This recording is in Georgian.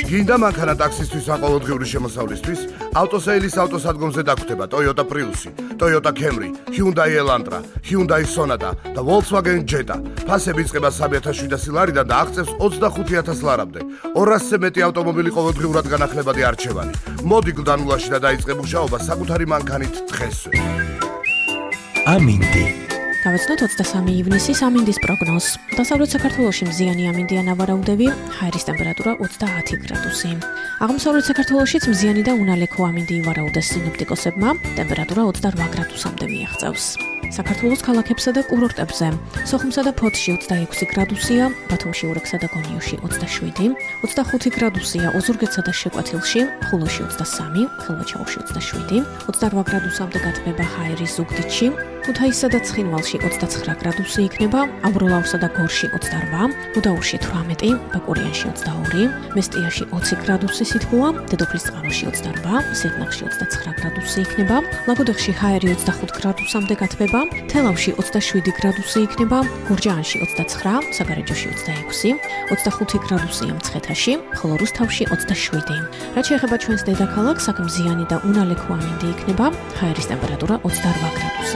გინდა მანქანა ტაქსისთვის ან ყოველდღიური შემოსავლისთვის? ავტოსეილის ავტოსადგომზე დაგვხვდება Toyota Prius, Toyota Camry, Hyundai Elantra, Hyundai Sonata და Volkswagen Jetta. ფასები იწყება 3,700 ლარიდან და აღწევს 25,000 ლარამდე. 200-ზე მეტი ავტომობილი ყოველდღიურად განახლებადი არჩევანი. მოდი გლდანულაში და დაიწყე მუშაობა საკუთარი მანქანით დღესვე. ამინდი. Გავეცნოთ 23 ივნისის ამინდის პროგნოზს. დასავლეთ საქართველოში მზიანი ამინდია ნავარაუდები, ჰაერის ტემპერატურა 30 გრადუსი. აღმოსავლეთ საქართველოშიც მზიანი და უნალექო ამინდი ივარაუდეს სინოპტიკოსებმა, ტემპერატურა 28 გრადუსამდე მიაღწევს. საქართველოს ქალაქებსა და კურორტებზე. სოხუმსა და ფოთში 26 გრადუსია, ბათუმში, ურექსა და გონიოში 27, 25 გრადუსია ოზურგეთსა და შეკვეთილში, ხულოში 23, ხილვაჩაუში 27, 28 გრადუსამდე გათბება ჰაერი ზუგდიდში, ქუთაისსა და ცხინვალში 29 გრადუსი იქნება, აბროლაურსა და გორში 28, გუდაურში 18, ბაკურიანში 22, მესტიაში 20 გრადუსი სითბოა, დედოფლისწყაროში 28, სიღნაღში 29 გრადუსი იქნება, ლაგოდეხში ჰაერი 25 გრადუსამდე გათბება, თელავში 27 გრადუსი იქნება, გურჯაანში 29, საგარეჯოში 26, 25 გრადუსია მცხეთაში, ხოლო რუსთავში 27. რაც შეეხება ჩვენს დედაქალაქს, აქ მზიანი და უნალექო ამინდი იქნება, ჰაერის ტემპერატურა 28 გრადუსი.